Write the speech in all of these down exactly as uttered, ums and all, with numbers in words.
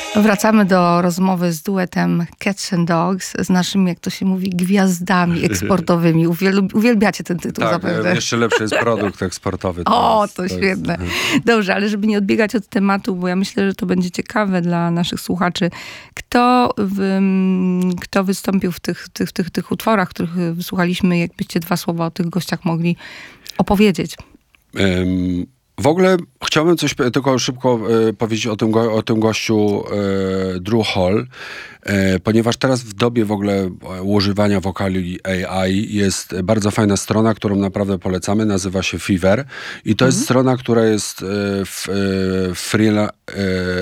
Wracamy do rozmowy z duetem Cats and Dogs, z naszymi, jak to się mówi, gwiazdami eksportowymi. Uwiel- uwielbiacie ten tytuł tak, zapewne. Jeszcze lepszy jest produkt eksportowy. To o, jest, to, to świetne. Jest... Dobrze, ale żeby nie odbiegać od tematu, bo ja myślę, że to będzie ciekawe dla naszych słuchaczy. Kto, w, kto wystąpił w tych, tych, tych, tych utworach, których wysłuchaliśmy, jakbyście dwa słowa o tych gościach mogli opowiedzieć? Um... W ogóle chciałbym coś tylko szybko e, powiedzieć o tym, go, o tym gościu e, Drew Hall, e, ponieważ teraz w dobie w ogóle używania wokali A I jest bardzo fajna strona, którą naprawdę polecamy, nazywa się Fiverr i to mhm. jest strona, która jest e, w, e, freela, e,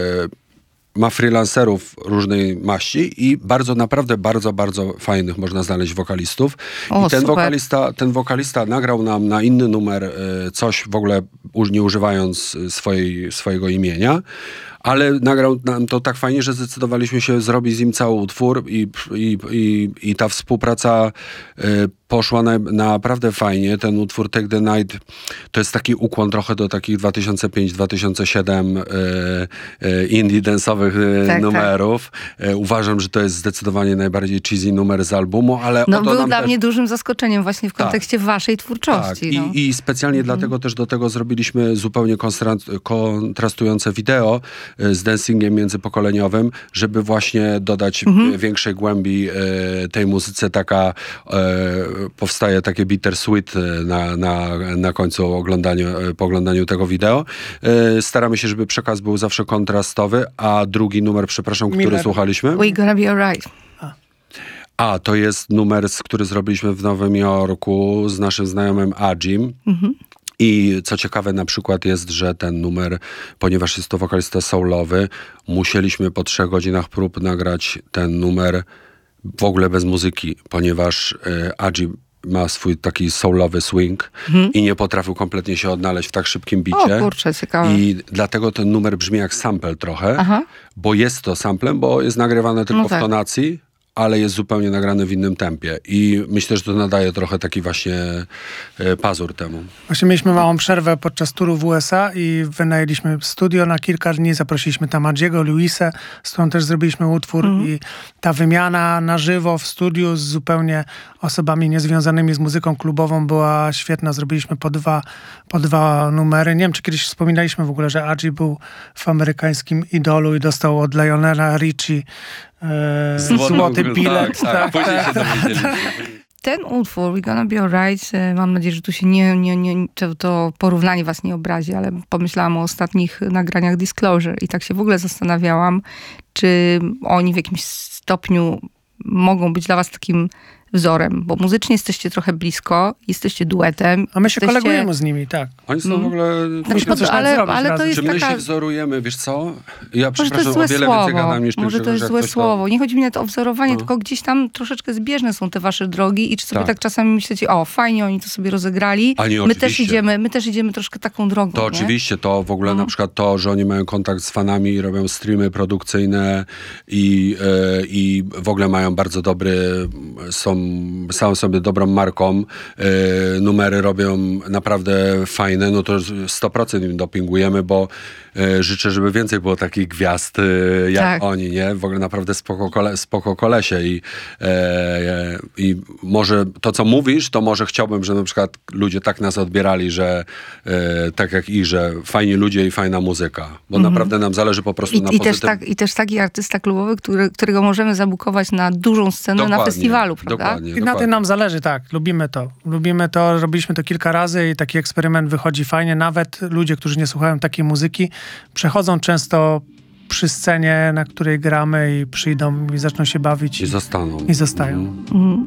ma freelancerów różnej maści i bardzo, naprawdę bardzo, bardzo fajnych można znaleźć wokalistów. O, I ten super. wokalista, ten wokalista nagrał nam na inny numer e, coś w ogóle nie używając swojej, swojego imienia, ale nagrał nam to tak fajnie, że zdecydowaliśmy się zrobić z nim cały utwór i, i, i, i ta współpraca e, poszła na, naprawdę fajnie. Ten utwór Take the Night to jest taki ukłon trochę do takich dwa tysiące piąty dwa tysiące siódmy e, e, indie dance'owych e, tak, numerów. Tak. E, uważam, że to jest zdecydowanie najbardziej cheesy numer z albumu, ale no, o to był nam dla też... mnie dużym zaskoczeniem właśnie w kontekście tak. waszej twórczości. Tak. No. I, I specjalnie mhm. dlatego też do tego zrobiliśmy zupełnie kontrastujące wideo z dancingiem międzypokoleniowym, żeby właśnie dodać mhm. większej głębi e, tej muzyce. Taka e, powstaje takie bittersweet na, na, na końcu oglądaniu, po oglądaniu tego wideo. E, staramy się, żeby przekaz był zawsze kontrastowy, a drugi numer, przepraszam, który Miller. słuchaliśmy? We gonna be alright. A, to jest numer, który zrobiliśmy w Nowym Jorku z naszym znajomym Ajim. Mhm. I co ciekawe na przykład jest, że ten numer, ponieważ jest to wokalista soulowy, musieliśmy po trzech godzinach prób nagrać ten numer w ogóle bez muzyki, ponieważ e, Adji ma swój taki soulowy swing hmm. i nie potrafił kompletnie się odnaleźć w tak szybkim bicie. O kurczę, ciekawe. I dlatego ten numer brzmi jak sample trochę, Aha. bo jest to samplem, bo jest nagrywane tylko no tak. w tonacji, ale jest zupełnie nagrany w innym tempie. I myślę, że to nadaje trochę taki właśnie e, pazur temu. Właśnie mieliśmy małą przerwę podczas turu w U S A i wynajęliśmy studio na kilka dni. Zaprosiliśmy tam Adjiego, Luisę, z którą też zrobiliśmy utwór. Mm. I ta wymiana na żywo w studiu z zupełnie osobami niezwiązanymi z muzyką klubową była świetna. Zrobiliśmy po dwa, po dwa numery. Nie wiem, czy kiedyś wspominaliśmy w ogóle, że Adji był w amerykańskim Idolu i dostał od Lionela Richie e, złoty, złoty bilet. Tak, tak, później się dowiedzieliśmy. Ten utwór, We Gonna Be Alright, mam nadzieję, że tu się nie, nie, nie to, to porównanie was nie obrazi, ale pomyślałam o ostatnich nagraniach Disclosure i tak się w ogóle zastanawiałam, czy oni w jakimś stopniu mogą być dla was takim wzorem, bo muzycznie jesteście trochę blisko, jesteście duetem. A my się jesteście... kolegujemy z nimi, tak. Oni są mm. w ogóle... Musimy coś ale, ale, ale to jest Czy my taka... się wzorujemy, wiesz co? Ja Może to jest złe słowo. Niż Może to jest złe słowo. To... Nie chodzi mi nawet o wzorowanie, no. tylko gdzieś tam troszeczkę zbieżne są te wasze drogi i czy sobie tak, tak czasami myślicie, o fajnie, oni to sobie rozegrali. A nie, my też idziemy, my też idziemy troszkę taką drogą. To nie? oczywiście, to w ogóle no. na przykład to, że oni mają kontakt z fanami, robią streamy produkcyjne i, e, i w ogóle mają bardzo dobry, są, są sobie dobrą marką, e, numery robią naprawdę fajne, no to sto procent im dopingujemy, bo e, życzę, żeby więcej było takich gwiazd e, jak tak. oni, nie? W ogóle naprawdę spoko, kole, spoko kolesie i, e, i może to, co mówisz, to może chciałbym, żeby na przykład ludzie tak nas odbierali, że e, tak jak i, że fajni ludzie i fajna muzyka, bo mm-hmm. naprawdę nam zależy po prostu I, na i pozytyw... też tak, I też taki artysta klubowy, który, którego możemy zabukować na dużą scenę dokładnie, na festiwalu, prawda? Dokładnie, I dokładnie. na tym nam zależy, tak. Lubimy to. Lubimy to, robiliśmy to kilka razy i taki eksperyment wychodzi fajnie. Nawet ludzie, którzy nie słuchają takiej muzyki, przechodzą często przy scenie, na której gramy i przyjdą i zaczną się bawić. I zostaną. I zostają. Mhm.